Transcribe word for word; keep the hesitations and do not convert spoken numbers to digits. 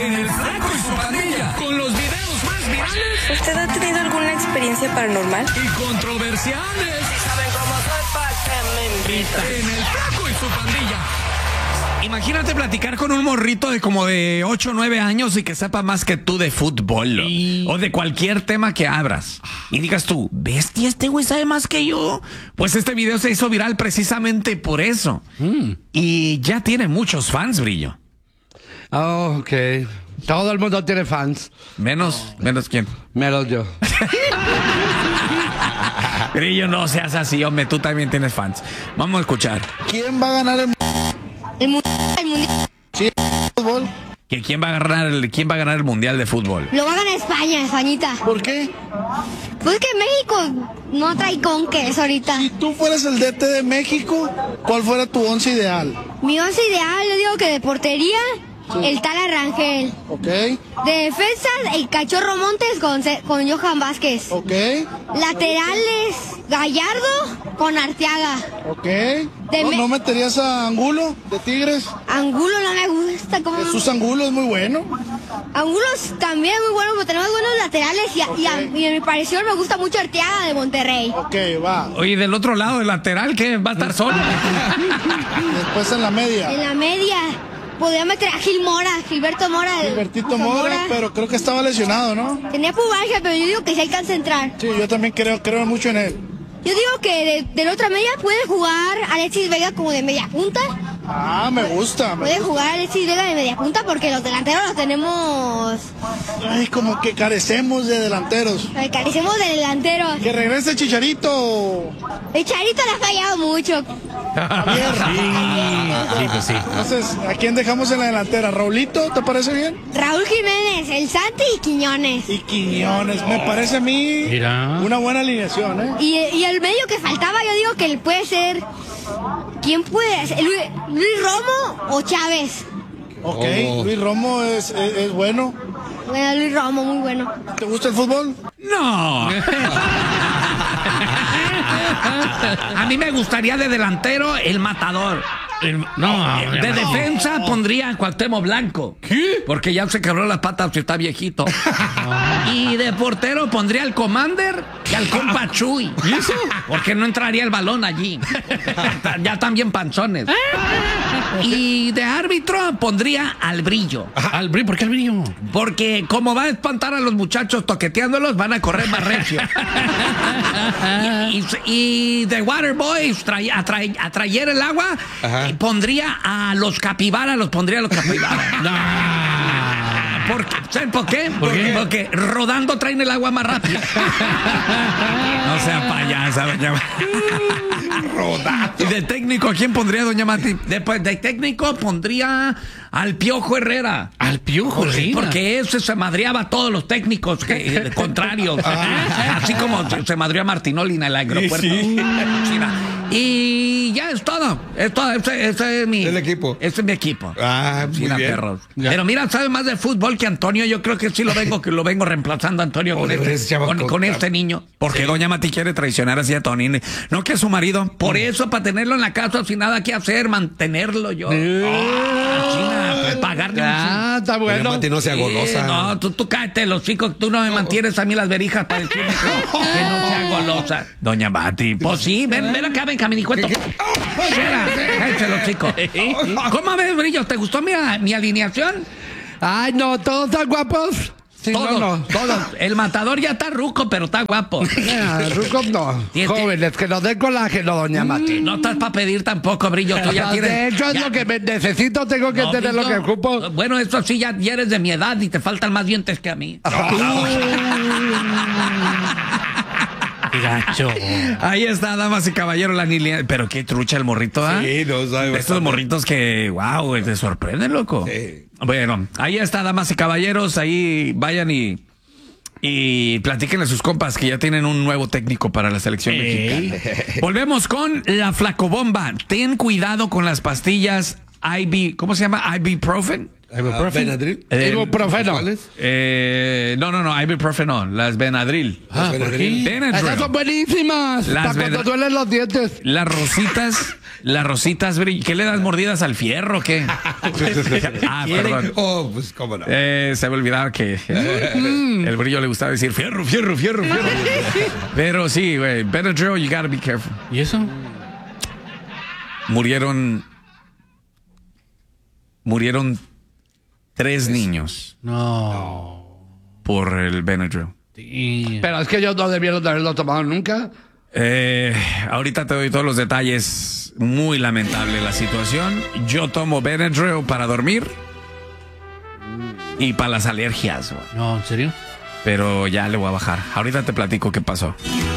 en El Flaco y su Pandilla, con los videos más virales. ¿Usted ha tenido alguna experiencia paranormal? Y controversiales. ¿Saben cómo soy? ¿Pa' qué me invitan? En El Flaco y su Pandilla. Imagínate platicar con un morrito de como de ocho o nueve años y que sepa más que tú de fútbol y... o de cualquier tema que abras. Y digas tú, bestia, este güey sabe más que yo. Pues este video se hizo viral precisamente por eso. Mm. Y ya tiene muchos fans, Brillo. Oh, ok. Todo el mundo tiene fans. Menos, oh, menos quién. Menos yo. Brillo, no seas así, hombre, tú también tienes fans. Vamos a escuchar. ¿Quién va a ganar el El mundial, el mundial. Sí, fútbol? ¿Que quién va a ganar el quién va a ganar el mundial de fútbol? Lo va a ganar España, Españita. ¿Por qué? Pues que México no trae con queso ahorita. Si tú fueras el D T de México, ¿cuál fuera tu once ideal? Mi once ideal, yo digo que de portería, sí. El Tala Rangel. Ok. De defensa, el Cachorro Montes con, con Johan Vázquez. Ok. Laterales, Gallardo con Arteaga. Ok. ¿No, me... ¿No meterías a Angulo de Tigres? Angulo no me gusta. ¿Cómo? Jesús Angulo es muy bueno. Angulo también muy bueno, pero tenemos buenos laterales y, okay. y, a, y en mi parecer me gusta mucho Arteaga de Monterrey. Ok, va. Oye, del otro lado, el lateral, ¿qué? ¿Va a estar solo? Después en la media. En la media. Podría meter a Gil Mora, Gilberto Mora. Gilbertito Mora, Mora, pero creo que estaba lesionado, ¿no? Tenía pubalgia, pero yo digo que se alcanza a entrar. Sí, yo también creo, creo mucho en él. Yo digo que de, de la otra media puede jugar Alexis Vega como de media punta. Ah, me gusta. Me puede gusta. jugar Alexis Vega de media punta porque los delanteros los tenemos... Ay, como que carecemos de delanteros. Ay, carecemos de delanteros. Que regrese Chicharito. El Chicharito le ha fallado mucho. Sí, sí, pues sí. Entonces, ¿a quién dejamos en la delantera? ¿Raulito? ¿Te parece bien? Raúl Jiménez, el Santi y Quiñones. Y Quiñones, me parece a mí Mira. una buena alineación, ¿eh? Y, y el medio que faltaba, yo digo que él puede ser... ¿Quién puede ser? ¿Luis, Luis Romo o Chávez? Ok, oh. Luis Romo es, es, es bueno. Bueno, Luis Romo, muy bueno. ¿Te gusta el fútbol? No. A mí me gustaría de delantero el Matador. El, no, de no. defensa no. pondría a Cuauhtémoc Blanco. ¿Qué? Porque ya se quebró las patas y está viejito. No. Y de portero pondría al Commander y al compa Chuy. ¿Y eso? Porque no entraría el balón allí. Ya están bien panzones. Y de árbitro pondría al Brillo. Ajá, al Brillo, ¿por qué al Brillo? Porque como va a espantar a los muchachos toqueteándolos, van a correr más recio. y, y, y de Waterboy atraer el agua. Ajá. Pondría a los capibaras, los pondría a los capibaras. No. ¿Por qué? ¿Saben por qué? ¿Por qué? Porque rodando traen el agua más rápido. No sea payasa, doña Mati. Rodando. ¿Y de técnico a quién pondría, doña Mati? Después de técnico pondría al Piojo Herrera. ¿Al Piojo Herrera? Porque ese se madreaba a todos los técnicos que, contrarios. Ah. Así como se, se madreó a Martinoli en el aeropuerto. Sí, sí. Y ya es todo. Es todo. Ese, ese es mi el equipo. Ese es mi equipo. Ah, muy China, bien. Perros. Pero mira, sabe más de fútbol que Antonio. Yo creo que sí lo vengo, que lo vengo reemplazando a Antonio con, este, con, con este niño. Porque sí. Doña Mati quiere traicionar así a Tony. No que a su marido. Por eso, para tenerlo en la casa sin nada que hacer, mantenerlo yo. Eh. Oh, China, pues, pagarle ah, está bueno. Doña Mati no sea golosa. Sí, no, tú, tú cállate los chicos. Tú no me mantienes a mí las verijas para decirme que, que no sea golosa. Doña Mati, pues sí, ven, ven acá, ven, caminicueto. Cállate los chicos. ¿Cómo ves, Brillo? ¿Te gustó mi, mi alineación? Ay, no, todos están guapos. Sí, todos, no, no. todos. El Matador ya está ruco, pero está guapo. Yeah, ruco no. Jóvenes, que nos den colágeno, doña Mati. No estás para pedir tampoco, Brillo. Tú ya tienes, de hecho, es ya, lo que me necesito, tengo que no, tener Brillo, lo que ocupo. Bueno, eso sí, ya, ya eres de mi edad y te faltan más dientes que a mí. Gacho. Ahí está, damas y caballeros, la niña. Pero qué trucha el morrito, ¿ah? ¿eh? Sí, no sabe. Estos morritos que, wow, te sorprenden, loco. Sí. Bueno, ahí está, damas y caballeros, ahí vayan y y platíquenle a sus compas que ya tienen un nuevo técnico para la selección hey. mexicana. Volvemos con la flacobomba. Ten cuidado con las pastillas I B, ¿cómo se llama? Ibuprofen. Benadryl. Eh, Ibuprofeno. Eh, no, no, no, ibuprofeno, las Benadryl. Ah, ¿por qué? Benadryl. Esas son buenísimas. Las para cuando Benad- duelen los dientes. Las rositas, las rositas, brill- ¿qué le das mordidas al fierro o qué? Ah, perdón. Oh, pues cómo no. Eh, se me olvidaba que eh, el brillo le gustaba decir fierro, fierro, fierro, fierro. Pero sí, güey, Benadryl, you gotta be careful. ¿Y eso? Murieron, murieron tres niños No. por el Benadryl. Sí. Pero es que ellos no debieron de haberlo tomado nunca. Eh, ahorita te doy todos los detalles. Muy lamentable la situación. Yo tomo Benadryl para dormir y para las alergias, güey. No, ¿en serio? Pero ya le voy a bajar. Ahorita te platico qué pasó.